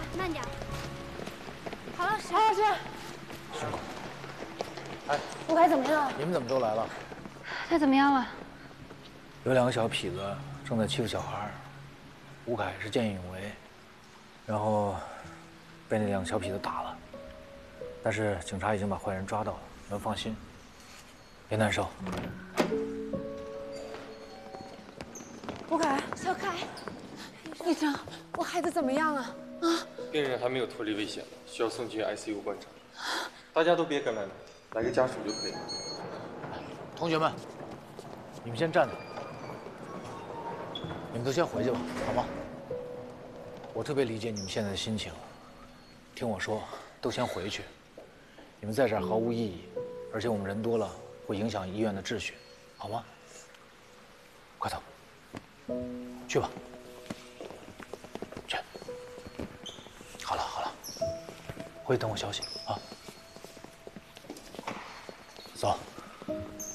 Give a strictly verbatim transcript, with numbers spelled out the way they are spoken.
慢点。郝老师， 郝老师， 辛苦。哎， 吴凯怎么样？ 你们怎么都来了？ 他怎么样了？ 有两个小痞子正在欺负小孩，吴凯是见义勇为，然后被那两个小痞子打了，但是警察已经把坏人抓到了，你们放心，别难受。 吴凯， 小凯， 医生，我孩子怎么样啊？啊！ 病人还没有脱离危险，需要送进 I C U 观察。大家都别跟来了，来个家属就可以了。 同学们，你们先站着，你们都先回去吧，好吗？我特别理解你们现在的心情，听我说，都先回去。你们在这儿毫无意义，而且我们人多了会影响医院的秩序，好吗？快走，去吧。去。好了好了，回去等我消息啊。走。